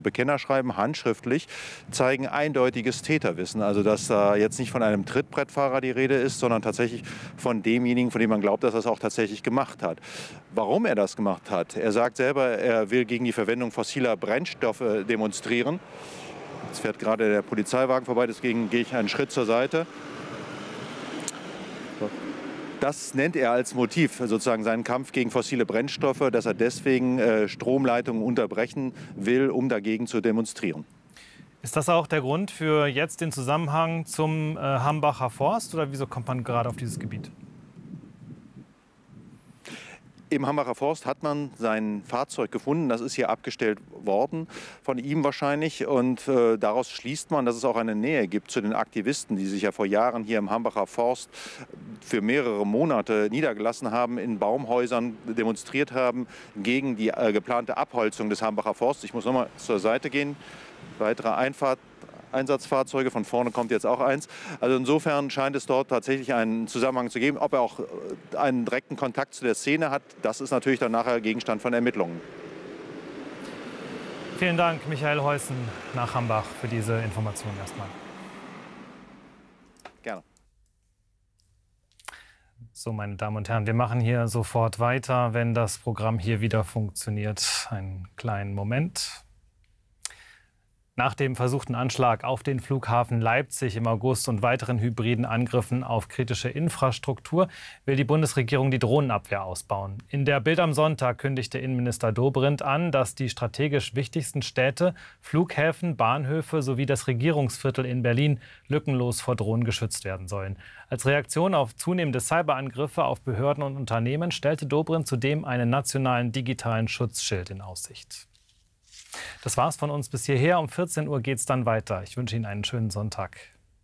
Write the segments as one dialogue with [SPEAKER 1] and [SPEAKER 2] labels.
[SPEAKER 1] Bekennerschreiben handschriftlich zeigen eindeutiges Täterwissen. Also dass da jetzt nicht von einem Trittbrettfahrer die Rede ist, sondern tatsächlich von demjenigen, von dem man glaubt, dass er es auch tatsächlich gemacht hat. Warum er das gemacht hat? Er sagt selber, er will gegen die Verwendung fossiler Brennstoffe demonstrieren. Jetzt fährt gerade der Polizeiwagen vorbei, deswegen gehe ich einen Schritt zur Seite. Das nennt er als Motiv, sozusagen seinen Kampf gegen fossile Brennstoffe, dass er deswegen Stromleitungen unterbrechen will, um dagegen zu demonstrieren.
[SPEAKER 2] Ist das auch der Grund für jetzt den Zusammenhang zum Hambacher Forst? Oder wieso kommt man gerade auf dieses Gebiet?
[SPEAKER 1] Im Hambacher Forst hat man sein Fahrzeug gefunden. Das ist hier abgestellt worden, von ihm wahrscheinlich. Und daraus schließt man, dass es auch eine Nähe gibt zu den Aktivisten, die sich ja vor Jahren hier im Hambacher Forst für mehrere Monate niedergelassen haben, in Baumhäusern demonstriert haben gegen die geplante Abholzung des Hambacher Forsts. Ich muss noch mal zur Seite gehen. Weitere Einsatzfahrzeuge, von vorne kommt jetzt auch eins. Also insofern scheint es dort tatsächlich einen Zusammenhang zu geben. Ob er auch einen direkten Kontakt zu der Szene hat, das ist natürlich dann nachher Gegenstand von Ermittlungen.
[SPEAKER 2] Vielen Dank, Michael Heußen nach Hambach, für diese Information erstmal.
[SPEAKER 1] Gerne.
[SPEAKER 2] So, meine Damen und Herren, wir machen hier sofort weiter, wenn das Programm hier wieder funktioniert. Einen kleinen Moment. Nach dem versuchten Anschlag auf den Flughafen Leipzig im August und weiteren hybriden Angriffen auf kritische Infrastruktur will die Bundesregierung die Drohnenabwehr ausbauen. In der Bild am Sonntag kündigte Innenminister Dobrindt an, dass die strategisch wichtigsten Städte, Flughäfen, Bahnhöfe sowie das Regierungsviertel in Berlin lückenlos vor Drohnen geschützt werden sollen. Als Reaktion auf zunehmende Cyberangriffe auf Behörden und Unternehmen stellte Dobrindt zudem einen nationalen digitalen Schutzschild in Aussicht. Das war's von uns bis hierher. Um 14 Uhr geht's dann weiter. Ich wünsche Ihnen einen schönen Sonntag.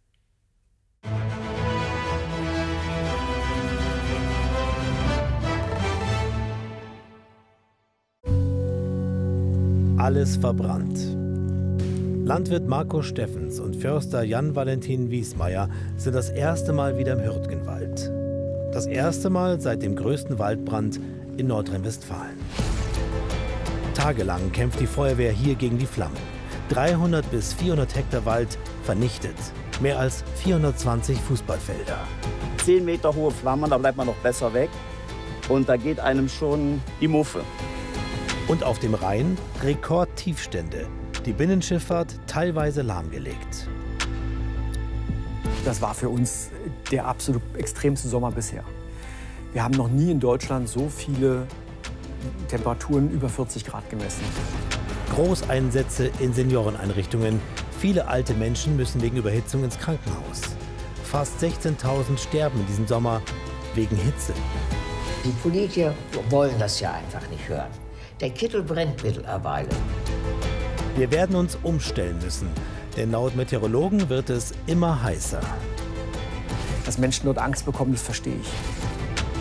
[SPEAKER 3] Alles verbrannt. Landwirt Marco Steffens und Förster Jan-Valentin Wiesmeier sind das erste Mal wieder im Hürtgenwald. Das erste Mal seit dem größten Waldbrand in Nordrhein-Westfalen. Tagelang kämpft die Feuerwehr hier gegen die Flammen. 300 bis 400 Hektar Wald vernichtet. Mehr als 420 Fußballfelder.
[SPEAKER 4] 10 Meter hohe Flammen, da bleibt man noch besser weg. Und da geht einem schon die Muffe.
[SPEAKER 3] Und auf dem Rhein Rekordtiefstände. Die Binnenschifffahrt teilweise lahmgelegt.
[SPEAKER 5] Das war für uns der absolut extremste Sommer bisher. Wir haben noch nie in Deutschland so viele Temperaturen über 40 Grad gemessen.
[SPEAKER 3] Großeinsätze in Senioreneinrichtungen. Viele alte Menschen müssen wegen Überhitzung ins Krankenhaus. Fast 16.000 sterben in diesem Sommer wegen Hitze.
[SPEAKER 6] Die Politiker wollen das ja einfach nicht hören. Der Kittel brennt mittlerweile.
[SPEAKER 3] Wir werden uns umstellen müssen, denn laut Meteorologen wird es immer heißer.
[SPEAKER 5] Dass Menschen dort Angst bekommen, das verstehe ich.